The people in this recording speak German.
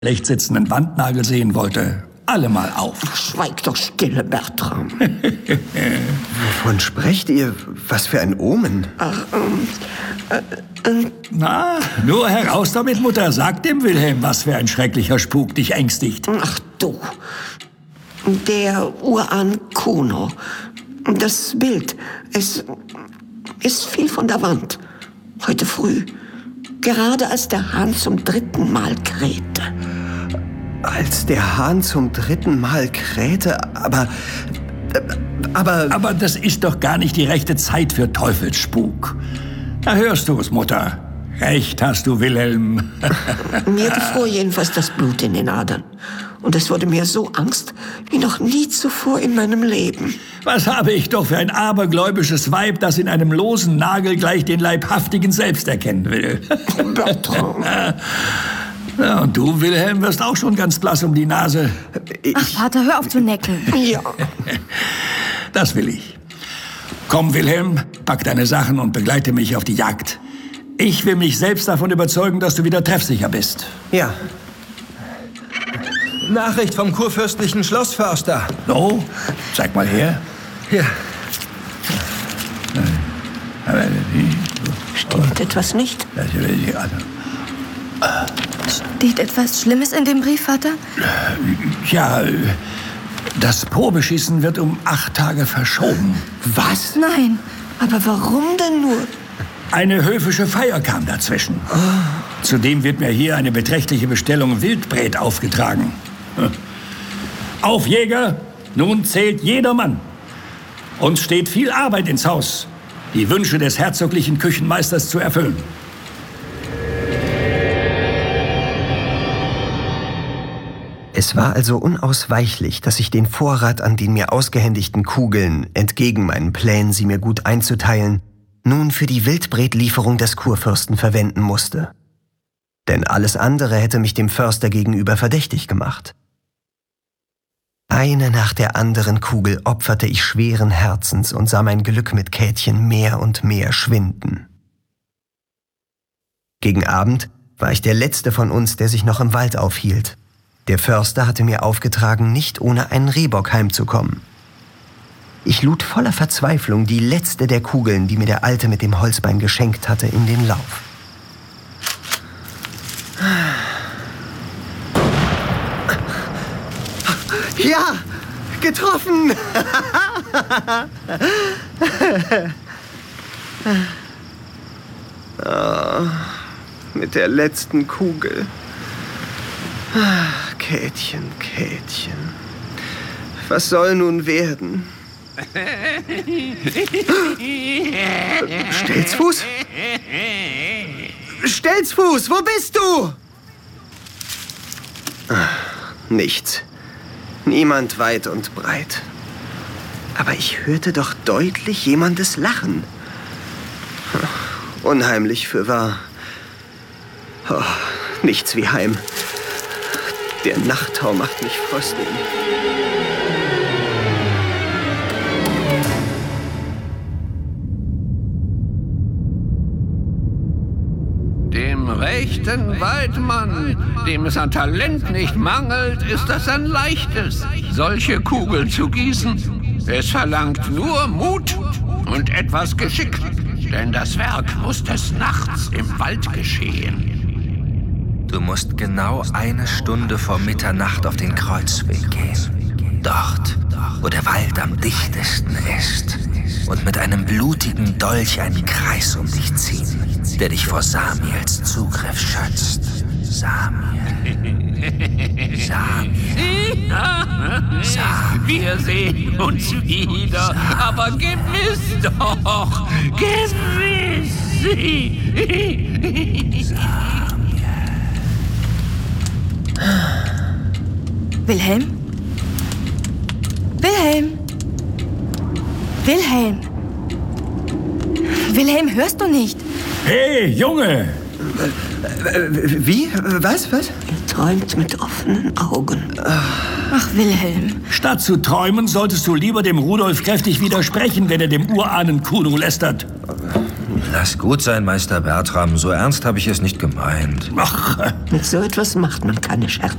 rechts sitzenden Wandnagel sehen wollte, alle mal auf. Schweig doch stille, Bertram. Wovon sprecht ihr? Was für ein Omen? Na, nur heraus damit, Mutter. Sag dem Wilhelm, was für ein schrecklicher Spuk dich ängstigt. Ach du, der Urahn Kuno. Das Bild, es fiel von der Wand. Heute früh, gerade als der Hahn zum 3. Mal krähte. Als der Hahn zum 3. Mal krähte? Aber das ist doch gar nicht die rechte Zeit für Teufelsspuk. Da hörst du es, Mutter. Recht hast du, Wilhelm. Mir gefror jedenfalls das Blut in den Adern. Und es wurde mir so Angst wie noch nie zuvor in meinem Leben. Was habe ich doch für ein abergläubisches Weib, das in einem losen Nagel gleich den Leibhaftigen selbst erkennen will. Bertram. Ja, und du, Wilhelm, wirst auch schon ganz blass um die Nase. Ach, Vater, hör auf zu necken. Ja. Das will ich. Komm, Wilhelm, pack deine Sachen und begleite mich auf die Jagd. Ich will mich selbst davon überzeugen, dass du wieder treffsicher bist. ja. Nachricht vom kurfürstlichen Schlossförster. So, zeig mal her. Hier. Stimmt etwas nicht? Steht etwas Schlimmes in dem Brief, Vater? Ja, das Probeschießen wird um 8 Tage verschoben. Was? Nein. Aber warum denn nur? Eine höfische Feier kam dazwischen. Zudem wird mir hier eine beträchtliche Bestellung Wildbret aufgetragen. Auf, Jäger! Nun zählt jeder Mann. Uns steht viel Arbeit ins Haus, die Wünsche des herzoglichen Küchenmeisters zu erfüllen. Es war also unausweichlich, dass ich den Vorrat an den mir ausgehändigten Kugeln, entgegen meinen Plänen, sie mir gut einzuteilen, nun für die Wildbretlieferung des Kurfürsten verwenden musste. Denn alles andere hätte mich dem Förster gegenüber verdächtig gemacht. Eine nach der anderen Kugel opferte ich schweren Herzens und sah mein Glück mit Käthchen mehr und mehr schwinden. Gegen Abend war ich der Letzte von uns, der sich noch im Wald aufhielt. Der Förster hatte mir aufgetragen, nicht ohne einen Rehbock heimzukommen. Ich lud voller Verzweiflung die letzte der Kugeln, die mir der Alte mit dem Holzbein geschenkt hatte, in den Lauf. Ja, getroffen! Oh, mit der letzten Kugel. Käthchen, Käthchen. Was soll nun werden? Stelzfuß? Stelzfuß, wo bist du? Nichts. Niemand weit und breit. Aber ich hörte doch deutlich jemandes Lachen. Unheimlich fürwahr. Oh, nichts wie Heim. Der Nachttau macht mich frösteln. Dem rechten Waldmann, dem es an Talent nicht mangelt, ist das ein leichtes, solche Kugeln zu gießen. Es verlangt nur Mut und etwas Geschick, denn das Werk muss des Nachts im Wald geschehen. Du musst genau 1 Stunde vor Mitternacht auf den Kreuzweg gehen. Dort, wo der Wald am dichtesten ist. Und mit einem blutigen Dolch einen Kreis um dich ziehen, der dich vor Samiels Zugriff schützt. Samiel. Wir sehen uns wieder, aber gewiss doch, gewiss. Wilhelm? Wilhelm? Wilhelm? Wilhelm, hörst du nicht? Hey, Junge! Wie? Was? Er träumt mit offenen Augen. Ach, Wilhelm. Statt zu träumen, solltest du lieber dem Rudolf kräftig widersprechen, wenn er dem Urahnen Kuno lästert. Lass gut sein, Meister Bertram. So ernst habe ich es nicht gemeint. Ach, Mit so etwas macht man keine Scherze.